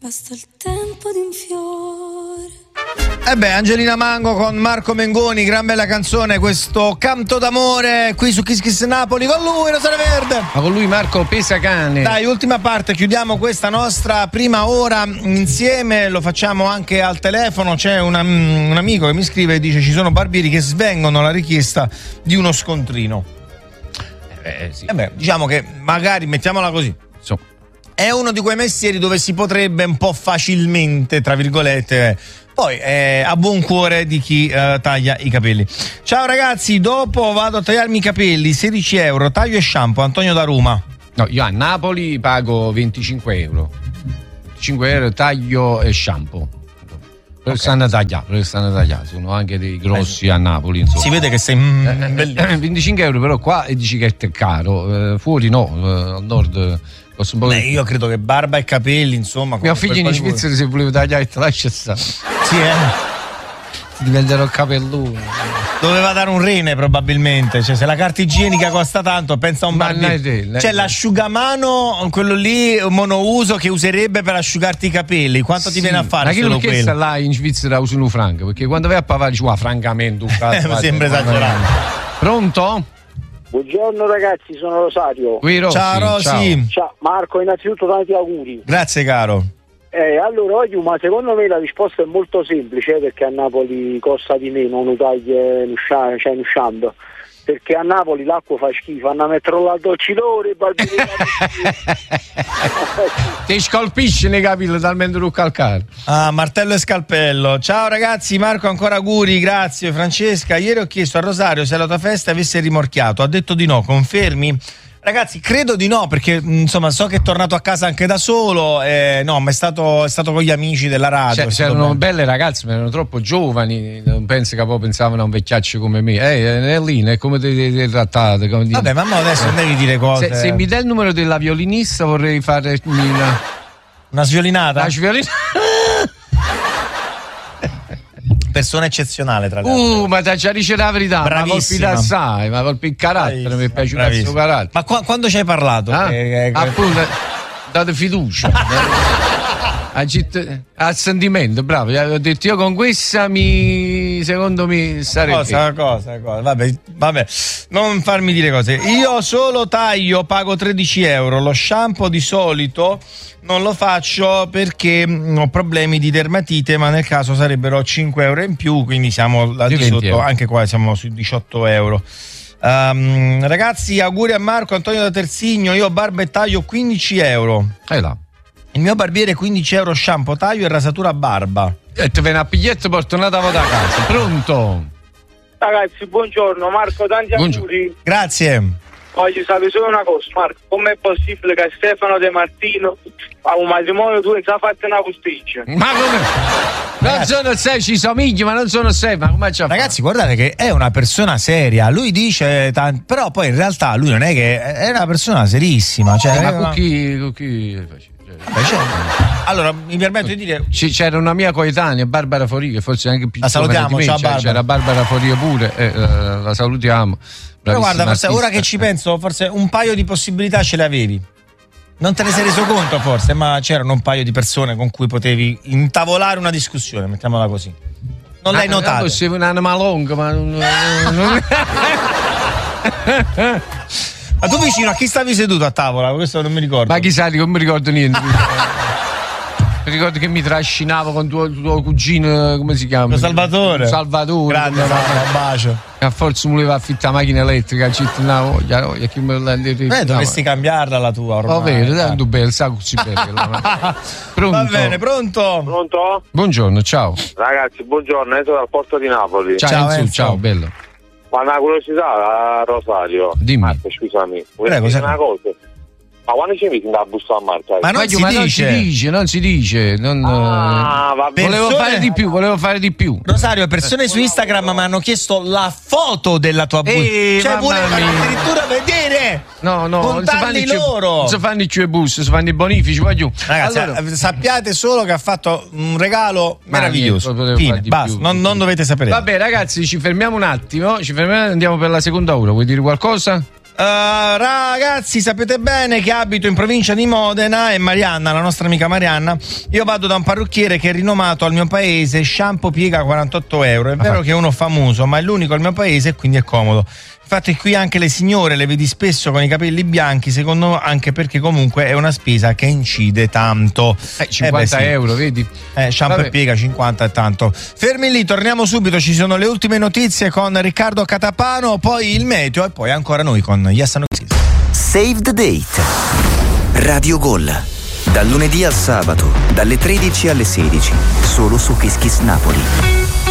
basta il tempo di un fiore. Angelina Mango con Marco Mengoni, gran bella canzone, questo canto d'amore qui su Kiss Kiss Napoli, con lui Rosario Verde. Ma con lui Marco Pesacane. Dai, ultima parte, chiudiamo questa nostra prima ora insieme, lo facciamo anche al telefono. C'è un amico che mi scrive e dice: ci sono barbieri che svengono la richiesta di uno scontrino. Sì. Diciamo che magari, mettiamola così, è uno di quei mestieri dove si potrebbe un po' facilmente, tra virgolette, poi a buon cuore di chi taglia i capelli. Ciao ragazzi, dopo vado a tagliarmi i capelli, 16 euro, taglio e shampoo, Antonio da Roma. No, io a Napoli pago 25 euro. 5 euro taglio e shampoo. Però stanno tagliati, sono anche dei grossi a Napoli, insomma. Si vede che sei 25 euro, però qua dici che è caro, fuori no, al nord. Io credo che barba e capelli, insomma. Mio figlio in Svizzera, se volevo tagliare, te lascia stare. Sì, Ti diventerò capelluno. Doveva dare un rene probabilmente, cioè se la carta igienica costa tanto, pensa a un barbiere. C'è l'asciugamano, quello lì monouso che userebbe per asciugarti i capelli. Quanto ti viene a fare? Ma che non che sta là in Svizzera usano franco, perché quando vai a pagare dici francamente un cazzo. Mi sembra esagerato. Pronto? Buongiorno ragazzi, sono Rosario. Ciao Rosy. Ciao Marco, innanzitutto tanti auguri. Grazie caro. Allora, ma secondo me la risposta è molto semplice, perché a Napoli costa di meno un taglio in uscendo. Perché a Napoli l'acqua fa schifo, hanno mettere la doccidore, ti scolpisce nei capelli talmente non calcare. Martello e scalpello. Ciao ragazzi, Marco ancora auguri, grazie. Francesca, ieri ho chiesto a Rosario se la tua festa avesse rimorchiato, ha detto di no, confermi? Ragazzi, credo di no, perché insomma so che è tornato a casa anche da solo, no, ma è stato con gli amici della radio. C'erano belle ragazze, ma erano troppo giovani, non penso che poi pensavano a un vecchiaccio come me. Nellina, è come ti trattate? Vabbè, mamma, adesso non devi dire cose. Se mi dai il numero della violinista vorrei fare una sviolinata? Una sviolinata? Persona eccezionale, tra l'altro. Ma ci dice la verità, ma colpito assai, ma colpito il carattere, mi è piaciuto il suo carattere. Ma quando ci hai parlato? Appunto, date fiducia. Al sentimento, bravo. Ho detto io con questa secondo me sarebbe. Cosa? Vabbè, non farmi dire cose. Io solo taglio, pago 13 euro. Lo shampoo di solito non lo faccio perché ho problemi di dermatite, ma nel caso sarebbero 5 euro in più, quindi siamo al di sotto, euro. Anche qua siamo sui 18 euro. Ragazzi, auguri a Marco Antonio da Terzigno. Io barba e taglio 15 euro. Là. Il mio barbiere 15 euro shampoo, taglio e rasatura barba. E ti viene a piglietto per tornare da casa. Pronto? Ragazzi, buongiorno Marco, tanti auguri. Grazie. Voglio sapere solo una cosa, Marco, com'è possibile che Stefano De Martino a un matrimonio tu non sa fatto una posticcia? Ma come? Non sono sei, ci somigli, ma non sono sei, ma come c'è? Ragazzi, guardate che è una persona seria, lui dice però poi in realtà lui non è che è una persona serissima, cioè, ma con chi allora mi permetto di dire c'era una mia coetanea, Barbara Foria, che forse anche più la salutiamo, ciao Barbara. C'era Barbara Foria pure, la salutiamo. Però guarda, forse ora che ci penso, forse un paio di possibilità ce le avevi. Non te ne sei reso conto forse, ma c'erano un paio di persone con cui potevi intavolare una discussione, mettiamola così. Non l'hai notato? Sei un'anima longa, ma non... Ma tu vicino a chi stavi seduto a tavola? Questo non mi ricordo. Ma chissà, non mi ricordo niente. Mi ricordo che mi trascinavo con tuo cugino, come si chiama? Salvatore. Grande, un bacio. A forza mi voleva affittare la macchina elettrica, una voglia, chi me la dovresti cambiarla la tua ormai. Va bene, tanto bello, sa così bello. Pronto? Va bene, pronto? Buongiorno, ciao. Ragazzi, buongiorno, io sono dal porto di Napoli. Ciao, bello. Ma una curiosità, Rosario. Dimmi. Marco, scusami. Volevo dire una cosa. Ma quando ci metti da busta a Marco? Ma non si dice. Volevo fare di più. Rosario, persone su Instagram mi hanno chiesto la foto della tua busta. Cioè volevano addirittura vedere. No, contarli loro. Non si fanno i tuoi bus, si fanno i bonifici, voglio. Ragazzi, allora, sappiate solo che ha fatto un regalo meraviglioso. Basta, non dovete sapere. Vabbè, ragazzi, ci fermiamo un attimo, e andiamo per la seconda ora. Vuoi dire qualcosa? Ragazzi, sapete bene che abito in provincia di Modena e Marianna, la nostra amica Marianna, io vado da un parrucchiere che è rinomato al mio paese, shampoo piega 48 euro. È vero che è uno famoso, ma è l'unico al mio paese e quindi è comodo. Infatti qui anche le signore le vedi spesso con i capelli bianchi, secondo me anche perché comunque è una spesa che incide tanto. 50 euro, vedi? Shampoo e piega 50 è tanto. Fermi lì, torniamo subito, ci sono le ultime notizie con Riccardo Catapano, poi il meteo e poi ancora noi con Yes and No. Save the Date. Radio Gol. Dal lunedì al sabato, dalle 13 alle 16, solo su Kiss Kiss Napoli.